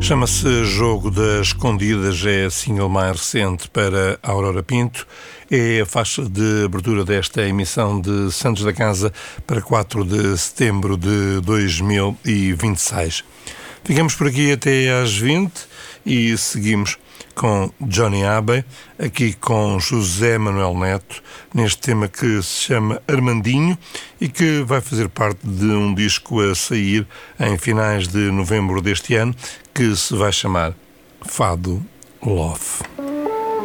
Chama-se Jogo das Escondidas, é a single mais recente para Aurora Pinto. É a faixa de abertura desta emissão de Santos da Casa para 4 de setembro de 2026. Ficamos por aqui até às 20 e seguimos com Johnny Abbey, aqui com José Manuel Neto, neste tema que se chama Armandinho e que vai fazer parte de um disco a sair em finais de novembro deste ano, que se vai chamar Fado Love.